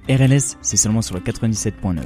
RLS, c'est seulement sur le 97.9.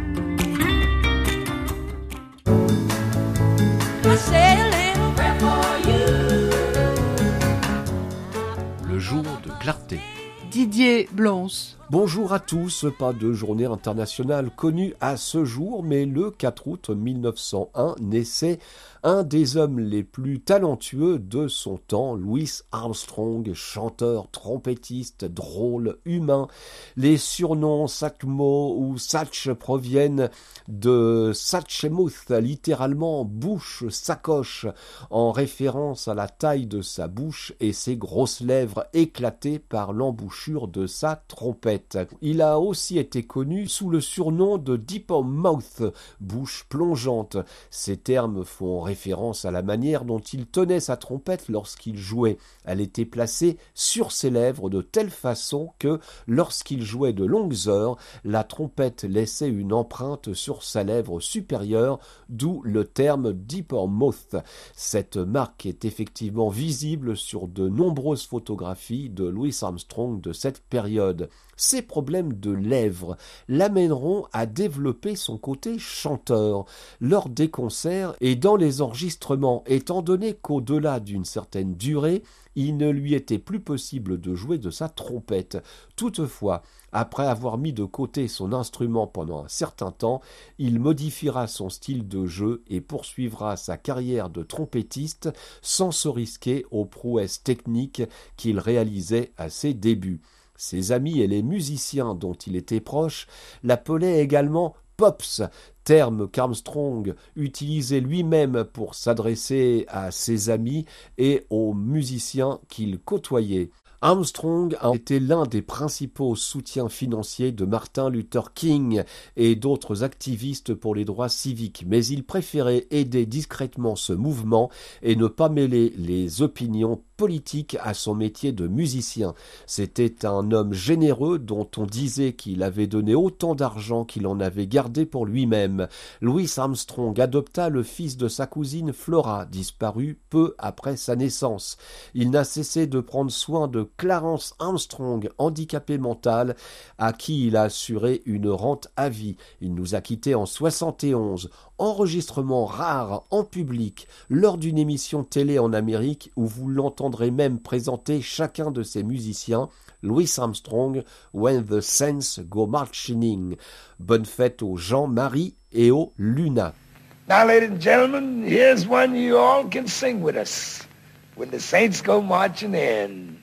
Le jour de clarté. Didier Blance. Bonjour à tous, pas de journée internationale connue à ce jour, mais le 4 août 1901 naissait un des hommes les plus talentueux de son temps, Louis Armstrong, chanteur, trompettiste, drôle, humain. Les surnoms Satchmo ou Satch proviennent de Satchmouth, littéralement bouche, sacoche, en référence à la taille de sa bouche et ses grosses lèvres éclatées par l'embouchure de sa trompette. Il a aussi été connu sous le surnom de Deep Mouth, bouche plongeante. Ces termes font référence à la manière dont il tenait sa trompette lorsqu'il jouait. Elle était placée sur ses lèvres de telle façon que, lorsqu'il jouait de longues heures, la trompette laissait une empreinte sur sa lèvre supérieure, d'où le terme Deep Mouth. Cette marque est effectivement visible sur de nombreuses photographies de Louis Armstrong de cette période. Ces problèmes de lèvres l'amèneront à développer son côté chanteur lors des concerts et dans les enregistrements, étant donné qu'au-delà d'une certaine durée, il ne lui était plus possible de jouer de sa trompette. Toutefois, après avoir mis de côté son instrument pendant un certain temps, il modifiera son style de jeu et poursuivra sa carrière de trompettiste sans se risquer aux prouesses techniques qu'il réalisait à ses débuts. Ses amis et les musiciens dont il était proche l'appelaient également Pops, terme qu'Armstrong utilisait lui-même pour s'adresser à ses amis et aux musiciens qu'il côtoyait. Armstrong a été l'un des principaux soutiens financiers de Martin Luther King et d'autres activistes pour les droits civiques, mais il préférait aider discrètement ce mouvement et ne pas mêler les opinions politique à son métier de musicien. C'était un homme généreux dont on disait qu'il avait donné autant d'argent qu'il en avait gardé pour lui-même. Louis Armstrong adopta le fils de sa cousine Flora, disparue peu après sa naissance. Il n'a cessé de prendre soin de Clarence Armstrong, handicapé mental, à qui il a assuré une rente à vie. Il nous a quittés en 71. Enregistrement rare en public lors d'une émission télé en Amérique où vous l'entendrez même présenter chacun de ses musiciens, Louis Armstrong, When the Saints Go Marching In. Bonne fête aux Jean-Marie et aux Luna. Now, ladies and gentlemen, here's one you all can sing with us. When the Saints go marching in.